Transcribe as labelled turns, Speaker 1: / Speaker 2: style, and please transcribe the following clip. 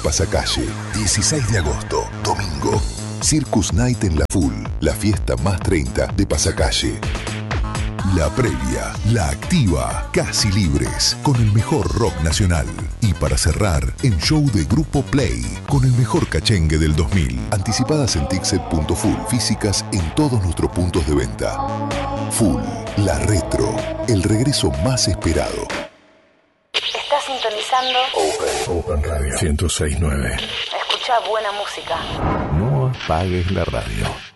Speaker 1: Pasacalle, 16 de agosto, domingo. Circus Night en La Full, la fiesta más 30 de Pasacalle. La previa, la activa, casi libres, con el mejor rock nacional. Y para cerrar, en show de Grupo Play, con el mejor cachengue del 2000. Anticipadas en Tixet.full, físicas en todos nuestros puntos de venta. Full, la retro, el regreso más esperado.
Speaker 2: Estás sintonizando
Speaker 3: Open Radio 106.9.
Speaker 2: Escucha buena música.
Speaker 3: No apagues la radio.